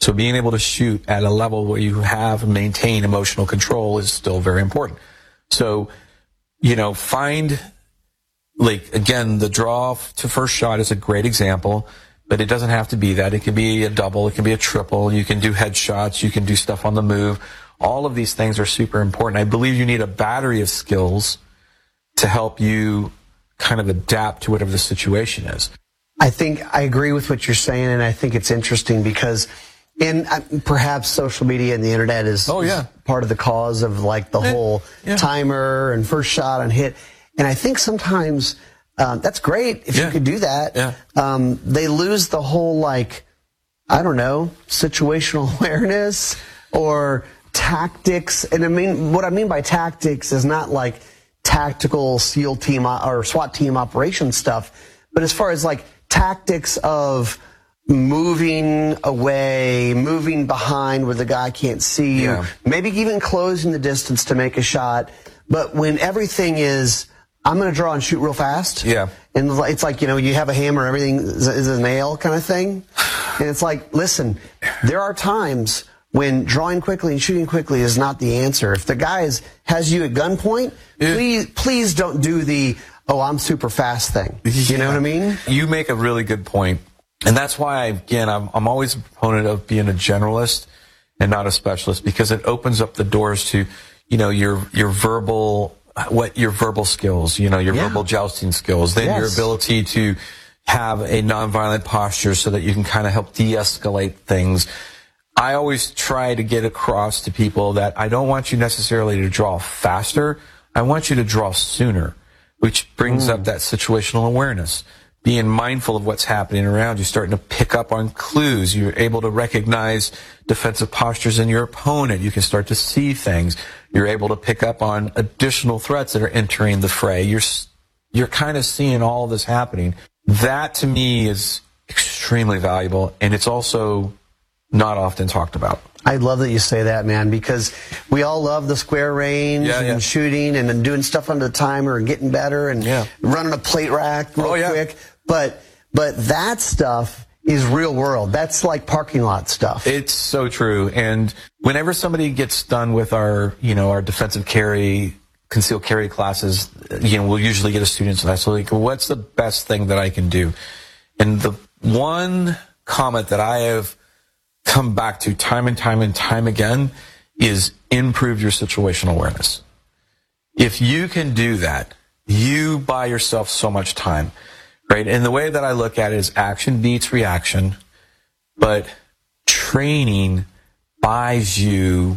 So being able to shoot at a level where you have and maintain emotional control is still very important. So, find, again, the draw to first shot is a great example, but it doesn't have to be that. It can be a double, it can be a triple, you can do headshots, you can do stuff on the move. All of these things are super important. I believe you need a battery of skills to help you kind of adapt to whatever the situation is. I think I agree with what you're saying, and I think it's interesting because perhaps social media and the internet is part of the cause of the whole timer and first shot and hit. And I think sometimes that's great if you could do that. Yeah. They lose the whole situational awareness or tactics. And what I mean by tactics is not tactical SEAL team or SWAT team operation stuff, but as far as tactics of moving away, moving behind where the guy can't see you, maybe even closing the distance to make a shot. But when everything is, I'm going to draw and shoot real fast. Yeah. And it's you have a hammer, everything is a nail kind of thing. And it's listen, there are times when drawing quickly and shooting quickly is not the answer. If the guy has you at gunpoint, please don't do the, I'm super fast thing. You know what I mean? You make a really good point. And that's why, I'm always a proponent of being a generalist and not a specialist, because it opens up the doors to, your verbal skills, your verbal jousting skills, then your ability to have a nonviolent posture so that you can kind of help de-escalate things. I always try to get across to people that I don't want you necessarily to draw faster. I want you to draw sooner, which brings up that situational awareness. Being mindful of what's happening around you, starting to pick up on clues. You're able to recognize defensive postures in your opponent. You can start to see things. You're able to pick up on additional threats that are entering the fray. You're kind of seeing all of this happening. That, to me, is extremely valuable, and it's also not often talked about. I love that you say that, man, because we all love the square range and shooting and then doing stuff under the timer and getting better and running a plate rack real quick. But that stuff is real world. That's like parking lot stuff. It's so true. And whenever somebody gets done with our defensive carry, concealed carry classes, we'll usually get a student to ask, what's the best thing that I can do? And the one comment that I have come back to time and time again is improve your situational awareness. If you can do that, you buy yourself so much time, right? And the way that I look at it is action beats reaction, but training buys you,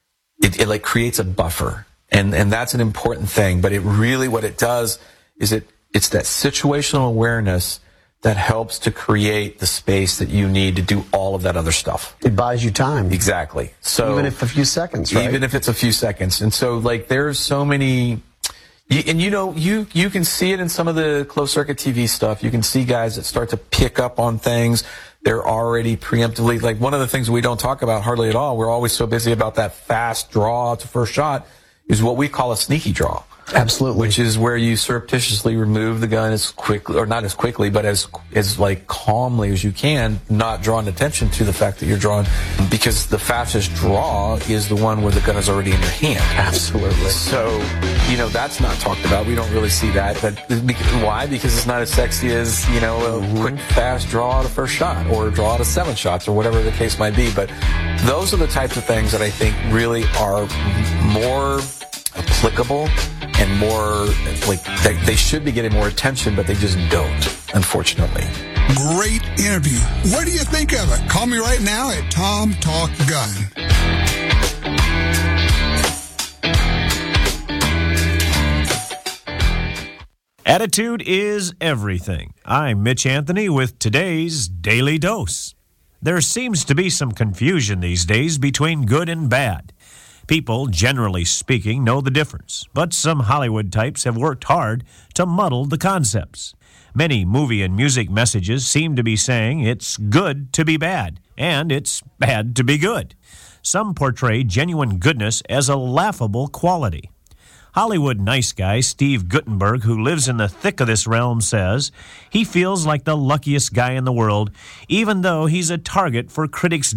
it creates a buffer. And that's an important thing, but it really, what it does is it's that situational awareness that helps to create the space that you need to do all of that other stuff. It buys you time. Exactly. So even if a few seconds, right? Even if it's a few seconds. And so there's so many, and you can see it in some of the closed circuit TV stuff. You can see guys that start to pick up on things. They're already preemptively, one of the things we don't talk about hardly at all, we're always so busy about that fast draw to first shot, is what we call a sneaky draw. Absolutely. Which is where you surreptitiously remove the gun as quickly, or not as quickly, but as calmly as you can, not drawing attention to the fact that you're drawing, because the fastest draw is the one where the gun is already in your hand. Absolutely. So, that's not talked about. We don't really see that. But why? Because it's not as sexy as, a quick, fast draw to first shot, or draw to 7 shots, or whatever the case might be. But those are the types of things that I think really are more applicable and more they should be getting more attention, but they just don't, unfortunately. Great interview. What do you think of it? Call me right now at Tom Talk Gun. Attitude is everything. I'm Mitch Anthony with today's Daily Dose. There seems to be some confusion these days between good and bad. People, generally speaking, know the difference, but some Hollywood types have worked hard to muddle the concepts. Many movie and music messages seem to be saying it's good to be bad, and it's bad to be good. Some portray genuine goodness as a laughable quality. Hollywood nice guy Steve Guttenberg, who lives in the thick of this realm, says he feels like the luckiest guy in the world, even though he's a target for critics'